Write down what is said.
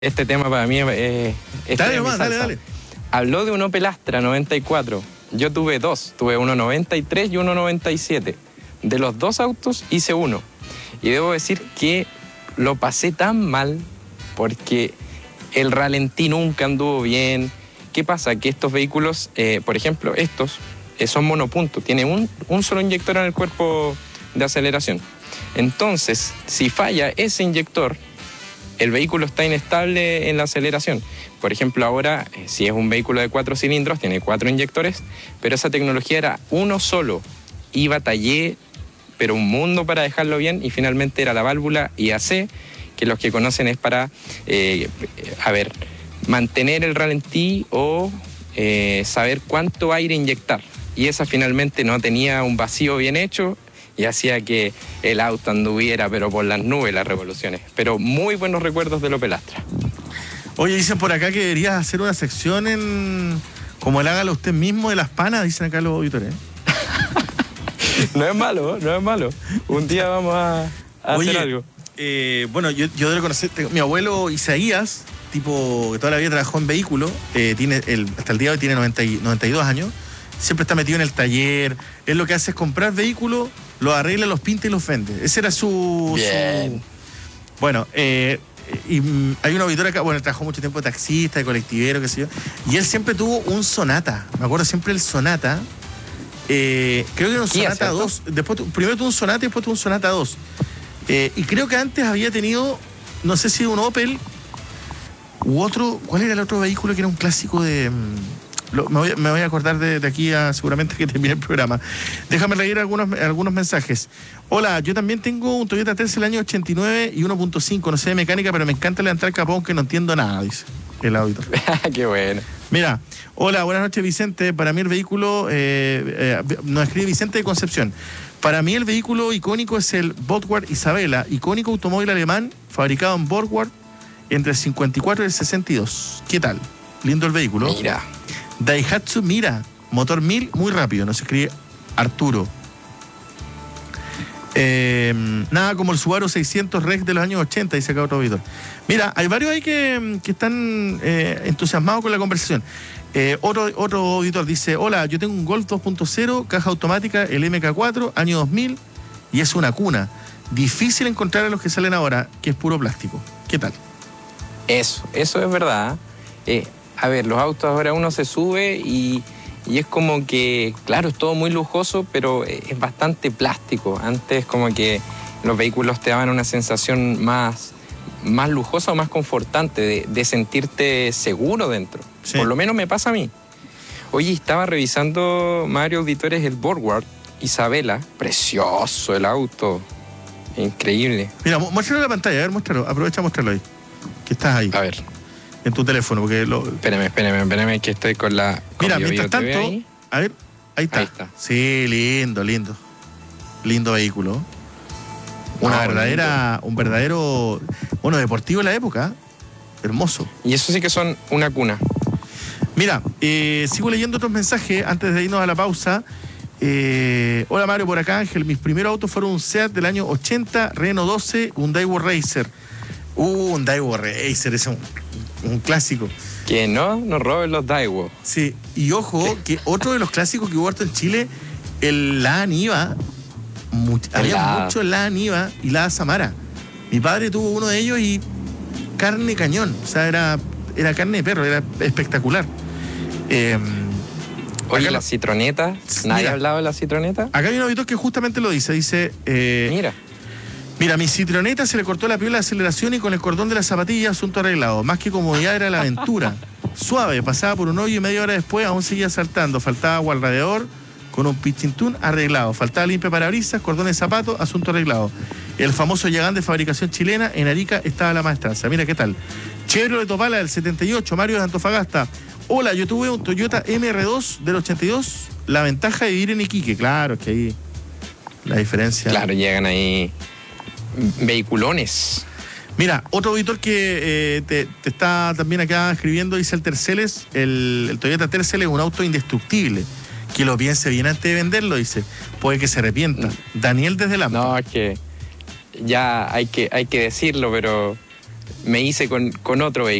Este tema para mí es... Dale nomás, dale. Habló de un Opel Astra 94. Yo tuve dos. Tuve uno 93 y uno 97. De los dos autos hice uno. Y debo decir que lo pasé tan mal porque el ralentí nunca anduvo bien. ¿Qué pasa? Que estos vehículos, por ejemplo, estos son monopunto. Tienen un solo inyector en el cuerpo de aceleración. Entonces, si falla ese inyector, el vehículo está inestable en la aceleración. Por ejemplo, ahora, si es un vehículo de 4 cilindros, tiene 4 inyectores, pero esa tecnología era uno solo. Y batallé, pero un mundo para dejarlo bien, y finalmente era la válvula IAC, que los que conocen es para, mantener el ralentí o saber cuánto aire inyectar. Y esa finalmente no tenía un vacío bien hecho, y hacía que el auto anduviera, pero por las nubes, las revoluciones. Pero muy buenos recuerdos del Opel Astra. Oye, dicen por acá que deberías hacer una sección como el hágalo usted mismo de las panas, dicen acá los auditores. No es malo. Un día vamos a hacer algo. Bueno, yo debo conocer, mi abuelo Isaías, tipo que toda la vida trabajó en vehículos, hasta el día de hoy tiene 92 años, siempre está metido en el taller. Él lo que hace es comprar vehículos, los arregla, los pinta y los vende. Ese era su... Bien. Bueno, y hay un auditor acá, bueno, él trabajó mucho tiempo de taxista, de colectivero, qué sé yo, y él siempre tuvo un Sonata, me acuerdo siempre el Sonata, creo que era un Sonata 2, primero tuvo un Sonata y después tuvo un Sonata 2, y creo que antes había tenido, no sé si un Opel u otro, ¿cuál era el otro vehículo que era un clásico de... Me voy a acordar de aquí a seguramente que termine el programa. Déjame leer algunos mensajes. Hola, yo también tengo un Toyota Tercel del año 89 y 1.5, no sé de mecánica, pero me encanta levantar el capón que no entiendo nada, dice el auditor. Qué bueno. Mira, hola, buenas noches, Vicente. Para mí el vehículo, nos escribe Vicente de Concepción. Para mí el vehículo icónico es el Borgward Isabela, icónico automóvil alemán fabricado en Borgward entre el 54 y el 62. ¿Qué tal? Lindo el vehículo. Mira. Daihatsu Mira, motor 1000, muy rápido, nos escribe Arturo. Nada como el Subaru 600 Rex de los años 80, dice acá otro auditor. Mira, hay varios ahí que están entusiasmados con la conversación. Otro auditor dice, hola, yo tengo un Golf 2.0, caja automática, el MK4, año 2000, y es una cuna. Difícil encontrar a los que salen ahora, que es puro plástico. ¿Qué tal? Eso es verdad. A ver, los autos ahora uno se sube y es como que, claro, es todo muy lujoso, pero es bastante plástico. Antes como que los vehículos te daban una sensación más lujosa o más confortante de sentirte seguro dentro. Sí. Por lo menos me pasa a mí. Oye, estaba revisando, Mario Auditores, el Borgward Isabela. Precioso el auto. Increíble. Mira, muéstralo en la pantalla, a ver, muéstralo. Aprovecha a mostrarlo ahí. Que estás ahí. A ver. En tu teléfono, porque Espérame, que estoy con la... Mira, mientras tanto, a ver, ahí está. Sí, lindo vehículo. Un verdadero, bueno, deportivo en la época, hermoso. Y eso sí que son una cuna. Mira, sigo leyendo otros mensajes antes de irnos a la pausa. Hola Mario, por acá Ángel, mis primeros autos fueron un Seat del año 80, Renault 12, un Daewoo Racer. Un Daewoo Racer, ese es un clásico. Que no roben los Daewoo. Sí, y ojo, que otro de los clásicos que hubo harto en Chile, el La Niva, había mucho La Niva y La Samara. Mi padre tuvo uno de ellos y carne cañón, o sea, era carne de perro, era espectacular. Oye, la citroneta, ¿nadie ha hablado de la citroneta? Acá hay un auditor que justamente lo dice, Mira, mi Citroneta se le cortó la piola de aceleración y con el cordón de la zapatilla, asunto arreglado. Más que comodidad era la aventura. Suave, pasaba por un hoyo y media hora después aún seguía saltando. Faltaba agua al radiador con un pichintún arreglado. Faltaba limpia parabrisas, cordón de zapato, asunto arreglado. El famoso Yagán de fabricación chilena, en Arica estaba la maestranza. Mira qué tal. Chevrolet Opala del 78, Mario de Antofagasta. Hola, yo tuve un Toyota MR2 del 82. La ventaja de vivir en Iquique, claro, es que ahí la diferencia. Claro, llegan ahí vehiculones. Mira, otro auditor que te está también acá escribiendo, dice el Terceles, el Toyota Tercel es un auto indestructible. Que lo piense bien antes de venderlo, dice. Puede que se arrepienta. Daniel desde Lampa. No, es que ya hay que decirlo, pero me hice con otro vehículo.